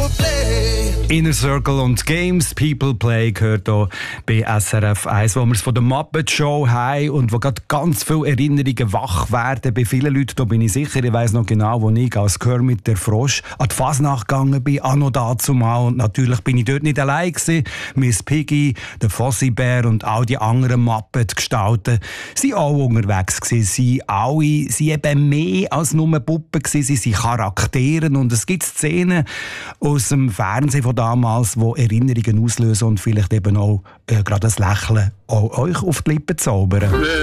Inner Circle und Games People Play gehört hier bei SRF 1, wo wir es von der Muppet Show haben und wo gerade ganz viele Erinnerungen wach werden bei vielen Leuten. Da bin ich sicher, ich weiss noch genau, wo ich als Kermit der Frosch an die Fasnacht gegangen bin, anno dazumal. Und natürlich bin ich dort nicht allein gewesen. Miss Piggy, der Fossi-Bär und all die anderen Muppet-Gestalten sind auch unterwegs gewesen. Sie alle sind eben mehr als nur Puppen gewesen. Sie sind Charaktere und es gibt Szenen aus dem Fernsehen von damals, die Erinnerungen auslösen und vielleicht eben auch gerade das Lächeln auch euch auf die Lippen zaubern.